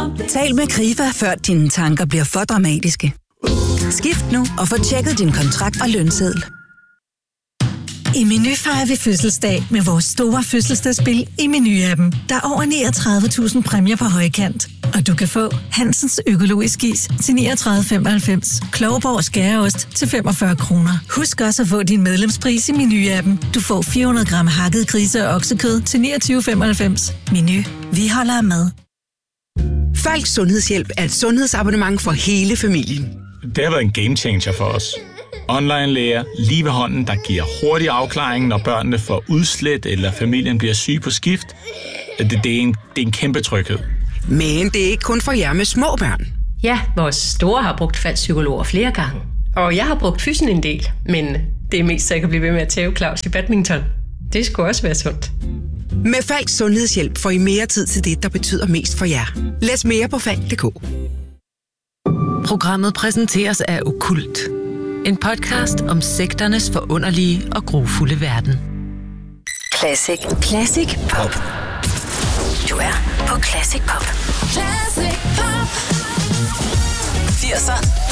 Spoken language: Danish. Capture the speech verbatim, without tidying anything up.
Tal med Krifa, før dine tanker bliver for dramatiske. Skift nu og få tjekket din kontrakt og lønseddel. I Meny fejrer vi fødselsdag med vores store fødselsdagsspil i Meny-appen. Der er over niogtredive tusind præmier på højkant. Og du kan få Hansens økologisk is til niogtredive femoghalvfems, Klovborg skæreost til femogfyrre kroner. Husk også at få din medlemspris i Meny-appen. Du får fire hundrede gram hakket grise- og oksekød til niogtyve femoghalvfems. Meny. Vi holder af mad. Falks Sundhedshjælp er et sundhedsabonnement for hele familien. Det har været en game changer for os. Online-læger lige ved hånden, der giver hurtig afklaring, når børnene får udslæt eller familien bliver syg på skift. Det, det, er, en, det er en kæmpe tryghed. Men det er ikke kun for jer med små børn. Ja, vores store har brugt Falks psykologer flere gange. Og jeg har brugt fysen en del, men det er mest så jeg kan blive ved med at tæve Claus i badminton. Det skulle også være sundt. Med Falks Sundhedshjælp får I mere tid til det, der betyder mest for jer. Læs mere på falk punktum d k. Programmet præsenteres af Okkult. En podcast om sekternes forunderlige og grufulde verden. Classic. Classic Pop. Du er på Classic Pop. Classic Pop. firserne